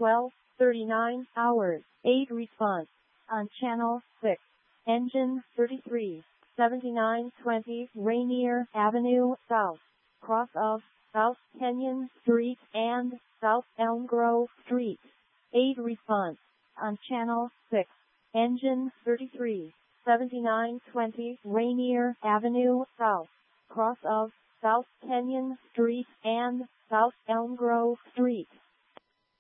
12:39 hours. 8 response on channel 6. Engine 33, 7920 Rainier Avenue South, cross of South Kenyon Street and South Elm Grove Street. 8 response on channel 6. Engine 33, 7920 Rainier Avenue South, cross of South Kenyon Street and South Elm Grove Street.